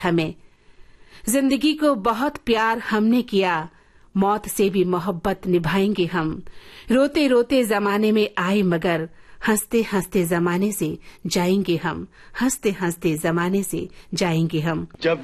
हमें। जिंदगी को बहुत प्यार हमने किया, मौत से भी मोहब्बत निभाएंगे हम। रोते रोते जमाने में आए मगर हंसते हंसते जमाने से जाएंगे हम। हंसते हंसते जमाने से जाएंगे हम।